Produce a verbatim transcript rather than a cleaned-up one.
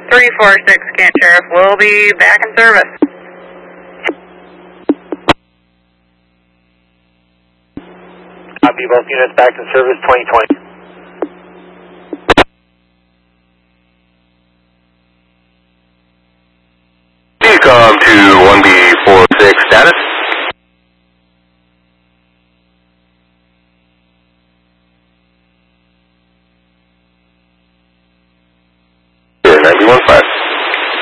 three four six, Kent Sheriff. We'll be back in service. Copy, both units back in service, twenty twenty. Decom to one B four six, status? ninety-one five.